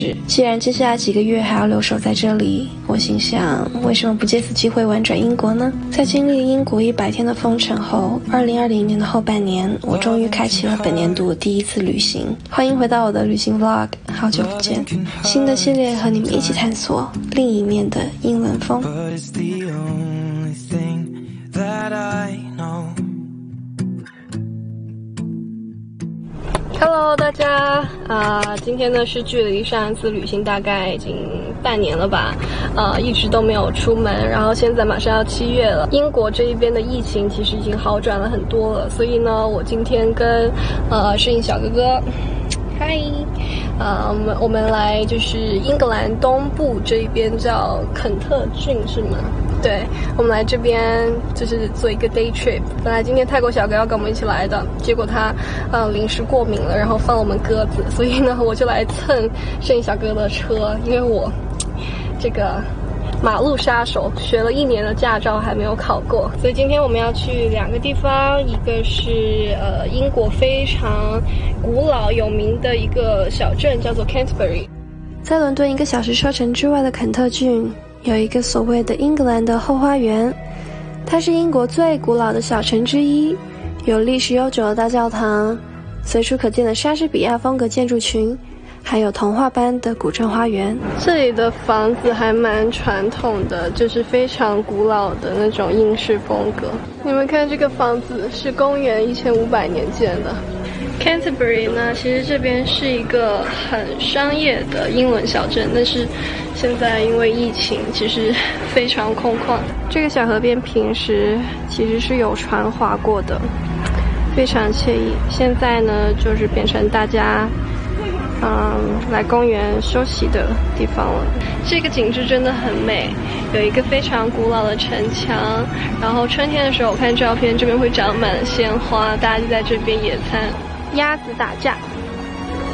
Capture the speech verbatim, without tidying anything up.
既然接下来几个月还要留守在这里，我心想，为什么不借此机会玩转英国呢？在经历英国一百天的封城后，二零二零年的后半年，我终于开启了本年度第一次旅行。欢迎回到我的旅行 vlog， 好久不见。新的系列和你们一起探索另一面的英伦风。Hello， 大家啊、呃，今天呢是距离上一次旅行大概已经半年了吧，呃，一直都没有出门，然后现在马上要七月了，英国这一边的疫情其实已经好转了很多了，所以呢，我今天跟呃摄影小哥哥，嗨，呃，我们我们来就是英格兰东部这一边叫肯特郡是吗？对，我们来这边就是做一个 day trip。本来今天泰国小哥要跟我们一起来的，结果他呃临时过敏了，然后放我们鸽子，所以呢我就来蹭摄影小哥的车，因为我这个马路杀手学了一年的驾照还没有考过，所以今天我们要去两个地方，一个是呃英国非常古老有名的一个小镇叫做 Canterbury， 在伦敦一个小时车程之外的肯特郡。有一个所谓的英格兰的后花园，它是英国最古老的小城之一，有历史悠久的大教堂，随处可见的莎士比亚风格建筑群，还有童话般的古镇花园。这里的房子还蛮传统的，就是非常古老的那种英式风格。你们看这个房子是公元一千五百年建的。Canterbury 呢，其实这边是一个很商业的英伦小镇，但是现在因为疫情，其实非常空旷。这个小河边平时其实是有船划过的，非常惬意。现在呢，就是变成大家嗯来公园休息的地方了。这个景致真的很美，有一个非常古老的城墙，然后春天的时候我看照片，这边会长满了鲜花，大家就在这边野餐。鸭子打架，